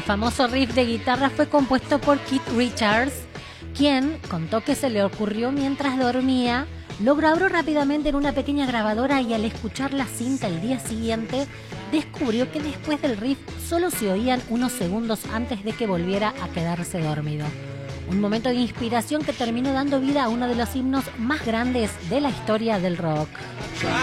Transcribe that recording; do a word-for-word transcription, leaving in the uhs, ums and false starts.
famoso riff de guitarra fue compuesto por Keith Richards, quien contó que se le ocurrió mientras dormía, lo grabó rápidamente en una pequeña grabadora y al escuchar la cinta el día siguiente, descubrió que después del riff solo se oían unos segundos antes de que volviera a quedarse dormido. Un momento de inspiración que terminó dando vida a uno de los himnos más grandes de la historia del rock.